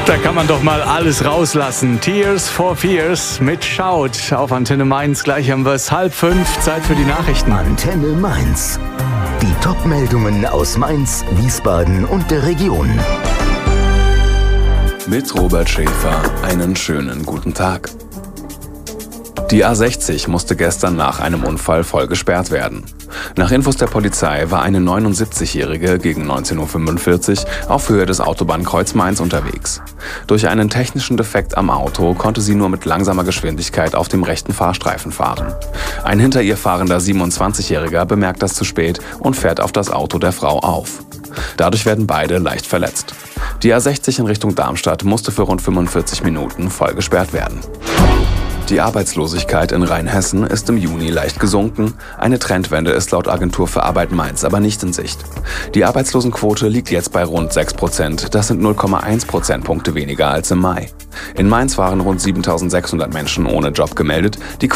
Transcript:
Da kann man doch mal alles rauslassen. Tears for Fears mit Shout auf Antenne Mainz. Gleich haben wir es 4:30. Zeit für die Nachrichten. Antenne Mainz. Die Top-Meldungen aus Mainz, Wiesbaden und der Region. Mit Robert Schäfer einen schönen guten Tag. Die A60 musste gestern nach einem Unfall voll gesperrt werden. Nach Infos der Polizei war eine 79-Jährige gegen 19:45 Uhr auf Höhe des Autobahnkreuz Mainz unterwegs. Durch einen technischen Defekt am Auto konnte sie nur mit langsamer Geschwindigkeit auf dem rechten Fahrstreifen fahren. Ein hinter ihr fahrender 27-Jähriger bemerkt das zu spät und fährt auf das Auto der Frau auf. Dadurch werden beide leicht verletzt. Die A60 in Richtung Darmstadt musste für rund 45 Minuten voll gesperrt werden. Die Arbeitslosigkeit in Rheinhessen ist im Juni leicht gesunken. Eine Trendwende ist laut Agentur für Arbeit Mainz aber nicht in Sicht. Die Arbeitslosenquote liegt jetzt bei rund 6%. Das sind 0,1 Prozentpunkte weniger als im Mai. In Mainz waren rund 7.600 Menschen ohne Job gemeldet. Die